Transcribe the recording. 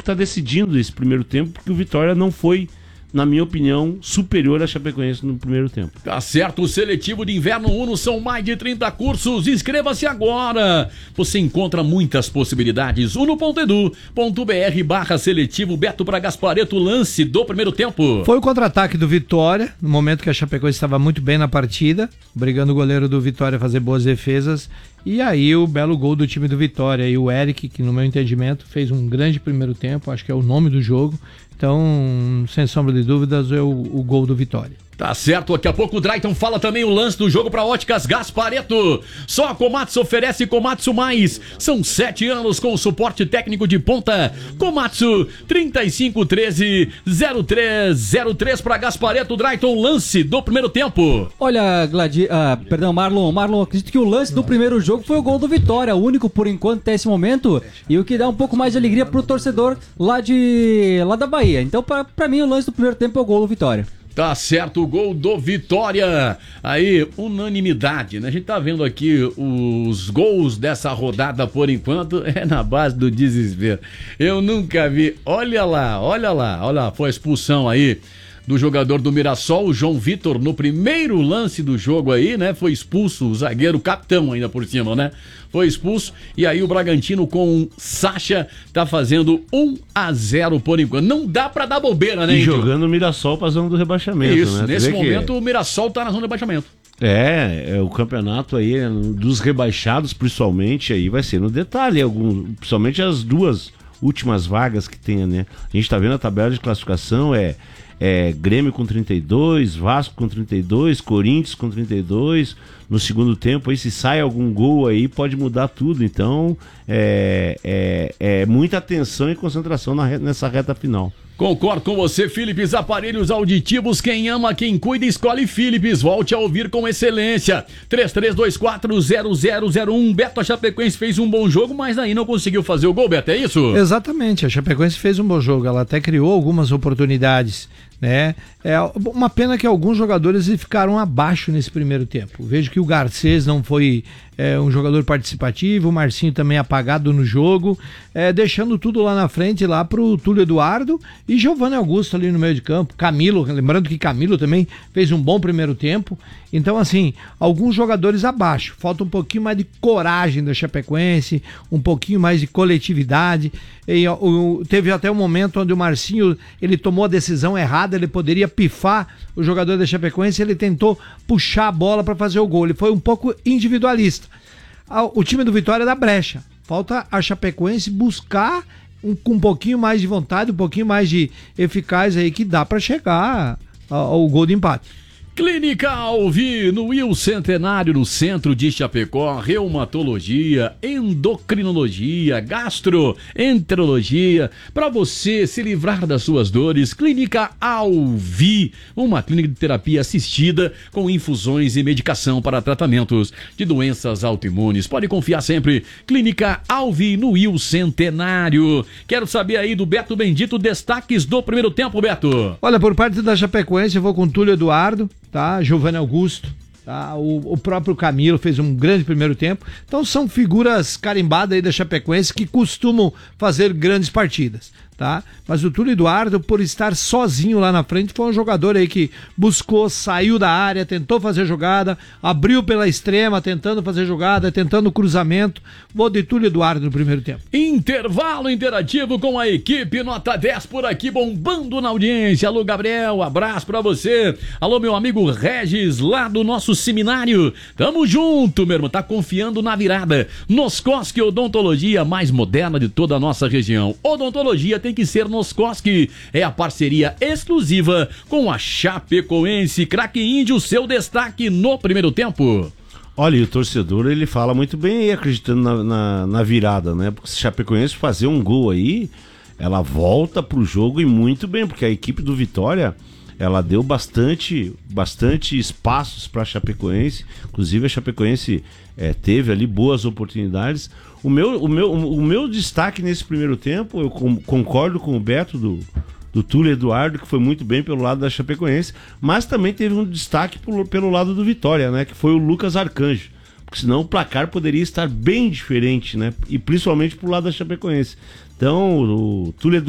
que está decidindo esse primeiro tempo, porque o Vitória não foi, na minha opinião, superior à Chapecoense no primeiro tempo. Tá certo, o Seletivo de Inverno Uno são mais de 30 cursos, inscreva-se agora. Você encontra muitas possibilidades, uno.edu.br/seletivo. Beto para Gaspareto, lance do primeiro tempo. Foi o contra-ataque do Vitória, no momento que a Chapecoense estava muito bem na partida, obrigando o goleiro do Vitória a fazer boas defesas, e aí o belo gol do time do Vitória, e o Eric, que no meu entendimento fez um grande primeiro tempo, acho que é o nome do jogo. Então, sem sombra de dúvidas, é o gol do Vitória. Tá certo, daqui a pouco o Drayton fala também o lance do jogo para Óticas Gaspareto. Só a Komatsu oferece Komatsu Mais. São 7 anos com suporte técnico de ponta. Komatsu 3513-0303 para Gaspareto. Drayton, lance do primeiro tempo. Olha, Marlon, acredito que o lance do primeiro jogo foi o gol do Vitória, o único por enquanto até esse momento, e o que dá um pouco mais de alegria pro torcedor lá da Bahia. Então, pra mim, o lance do primeiro tempo é o gol do Vitória. Tá certo, o gol do Vitória. Aí, unanimidade, né? A gente tá vendo aqui os gols dessa rodada por enquanto, é na base do desespero. Eu nunca vi. Olha lá, foi a expulsão aí do jogador do Mirassol, o João Vitor, no primeiro lance do jogo aí, né? Foi expulso o zagueiro, capitão ainda por cima, né? Foi expulso, e aí o Bragantino com Sacha tá fazendo 1-0 por enquanto. Não dá pra dar bobeira, né? E jogando o Mirassol pra zona do rebaixamento, isso, né? Nesse momento o Mirassol tá na zona do rebaixamento. É o campeonato aí, dos rebaixados principalmente, aí vai ser no detalhe, principalmente as duas últimas vagas que tem, né? A gente tá vendo a tabela de classificação, Grêmio com 32, Vasco com 32, Corinthians com 32. No segundo tempo, aí se sai algum gol aí, pode mudar tudo. Então, muita atenção e concentração nessa reta final. Concordo com você, Philips Aparelhos Auditivos. Quem ama, quem cuida, escolhe Philips. Volte a ouvir com excelência. 33240001. Beto, a Chapecoense fez um bom jogo, mas aí não conseguiu fazer o gol, Beto, é isso? Exatamente, a Chapecoense fez um bom jogo. Ela até criou algumas oportunidades, né? É uma pena que alguns jogadores ficaram abaixo nesse primeiro tempo. Vejo que o Garcês não foi um jogador participativo, o Marcinho também apagado no jogo, deixando tudo lá na frente, lá pro Túlio Eduardo e Giovanni Augusto ali no meio de campo. Camilo, lembrando que Camilo também fez um bom primeiro tempo. Então, assim, alguns jogadores abaixo. Falta um pouquinho mais de coragem da Chapecoense, um pouquinho mais de coletividade. Teve até um momento onde o Marcinho, ele tomou a decisão errada, ele poderia pifar o jogador da Chapecoense, ele tentou puxar a bola para fazer o gol. Ele foi um pouco individualista. O time do Vitória dá brecha. Falta a Chapecoense buscar com um pouquinho mais de vontade, um pouquinho mais de eficaz aí, que dá para chegar ao gol de empate. Clínica Alvi, no Will Centenário, no centro de Chapecó, reumatologia, endocrinologia, gastroenterologia, para você se livrar das suas dores. Clínica Alvi, uma clínica de terapia assistida com infusões e medicação para tratamentos de doenças autoimunes. Pode confiar sempre. Clínica Alvi, no Will Centenário. Quero saber aí do Beto Bendito, destaques do primeiro tempo, Beto. Olha, por parte da Chapecoense, eu vou com Túlio Eduardo, tá? Giovanni Augusto, tá? O próprio Camilo fez um grande primeiro tempo. Então são figuras carimbadas aí da Chapecoense que costumam fazer grandes partidas, tá? Mas o Túlio Eduardo, por estar sozinho lá na frente, foi um jogador aí que buscou, saiu da área, tentou fazer jogada, abriu pela extrema, tentando fazer jogada, tentando cruzamento. Vou de Túlio Eduardo no primeiro tempo. Intervalo interativo com a equipe Nota 10 por aqui, bombando na audiência. Alô, Gabriel, abraço pra você. Alô, meu amigo Regis, lá do nosso seminário. Tamo junto, meu irmão, tá confiando na virada. Noscoski Odontologia, mais moderna de toda a nossa região. Odontologia tem que ser Noscoski. É a parceria exclusiva com a Chapecoense. Craque Índio, seu destaque no primeiro tempo. Olha, e o torcedor, ele fala muito bem aí, acreditando na virada, né? Porque se a Chapecoense fazer um gol aí, ela volta pro jogo e muito bem, porque a equipe do Vitória, ela deu bastante espaços para a Chapecoense. Inclusive a Chapecoense teve ali boas oportunidades. O meu destaque nesse primeiro tempo, eu concordo com o Beto do Túlio Eduardo, que foi muito bem pelo lado da Chapecoense, mas também teve um destaque pelo lado do Vitória, né? Que foi o Lucas Arcanjo. Porque senão o placar poderia estar bem diferente, né? E principalmente pro lado da Chapecoense. Então, o Túlio Eduardo